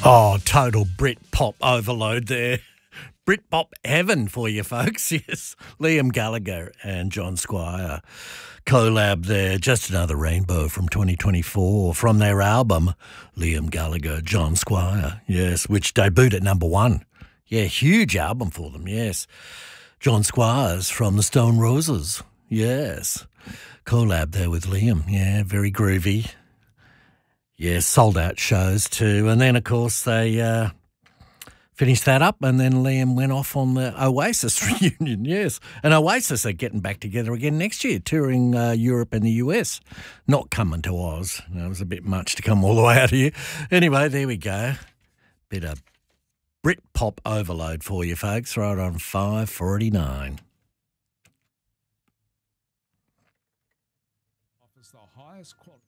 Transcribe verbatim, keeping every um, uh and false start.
Oh, total Brit-pop overload there. Brit-pop heaven for you folks, yes. Liam Gallagher and John Squire collab there. Just Another Rainbow from twenty twenty-four from their album, Liam Gallagher, John Squire, yes, which debuted at number one. Yeah, huge album for them, yes. John Squire's from the Stone Roses, yes. Collab there with Liam, yeah, very groovy. Yeah, sold out shows too. And then, of course, they uh, finished that up and then Liam went off on the Oasis reunion, yes. And Oasis are getting back together again next year, touring uh, Europe and the U S. Not coming to Oz. That was a bit much to come all the way out here. Anyway, there we go. Bit of Brit-pop overload for you folks, right on five forty-nine. Offers the highest quality.